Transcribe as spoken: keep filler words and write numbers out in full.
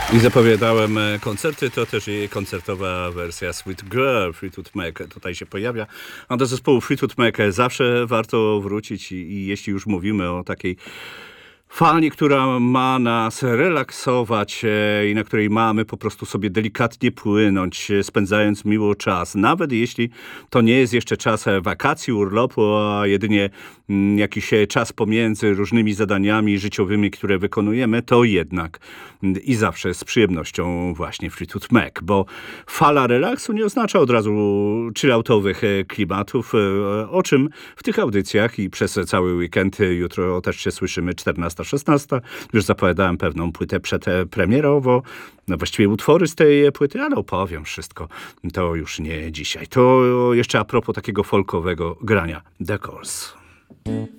I zapowiadałem e, koncerty, to też jej koncertowa wersja Sweet Girl, Fleetwood Mac tutaj się pojawia. A do zespołu Fleetwood Mac zawsze warto wrócić i, i jeśli już mówimy o takiej fali, która ma nas relaksować e, i na której mamy po prostu sobie delikatnie płynąć, e, spędzając miło czas. Nawet jeśli to nie jest jeszcze czas e, wakacji, urlopu, a jedynie mm, jakiś e, czas pomiędzy różnymi zadaniami życiowymi, które wykonujemy, to jednak mm, i zawsze z przyjemnością właśnie Fleetwood Mac, bo fala relaksu nie oznacza od razu chilloutowych e, klimatów, e, o czym w tych audycjach i przez cały weekend, e, jutro też się słyszymy, czternasta szesnasta. Już zapowiadałem pewną płytę przedpremierowo, no właściwie utwory z tej płyty, ale opowiem wszystko. To już nie dzisiaj. To jeszcze a propos takiego folkowego grania. The Course.